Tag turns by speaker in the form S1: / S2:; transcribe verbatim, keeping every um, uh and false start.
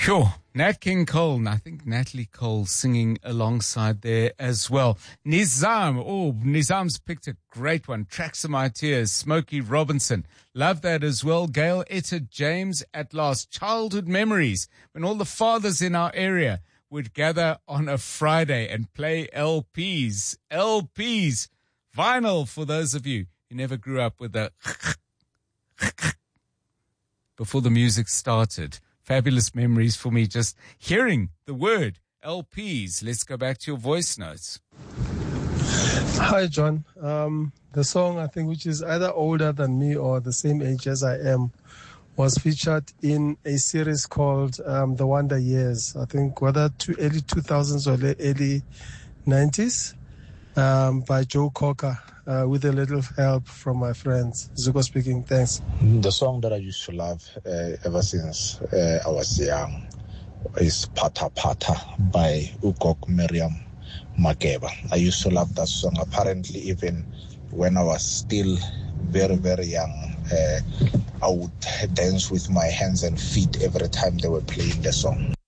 S1: Sure. Nat King Cole, and I think Natalie Cole singing alongside there as well. Nizam, oh, Nizam's picked a great one. Tracks of My Tears, Smokey Robinson. Love that as well. Gail Etta James, At Last. Childhood memories, when all the fathers in our area would gather on a Friday and play L Ps. L Ps. Vinyl, for those of you who never grew up with the before the music started. Fabulous memories for me just hearing the word L Ps. Let's go back to your voice notes.
S2: Hi, John. Um, the song, I think, which is either older than me or the same age as I am, was featured in a series called um, The Wonder Years. I think whether to early two thousands or early nineties, um, by Joe Cocker, uh, with a little help from my friends. Zuko speaking. Thanks.
S3: The song that I used to love uh, ever since uh, I was young is Pata Pata by Ukok Miriam Makeba. I used to love that song. Apparently, even when I was still very, very young, uh, I would dance with my hands and feet every time they were playing the song.